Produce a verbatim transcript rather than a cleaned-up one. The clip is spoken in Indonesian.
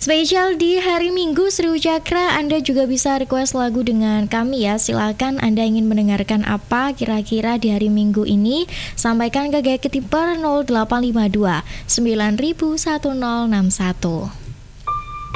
Spesial di hari Minggu Seru Cakra, Anda juga bisa request lagu dengan kami ya. Silakan Anda ingin mendengarkan apa kira-kira di hari Minggu ini, sampaikan ke Gakekeeper nol delapan lima dua sembilan satu nol enam satu.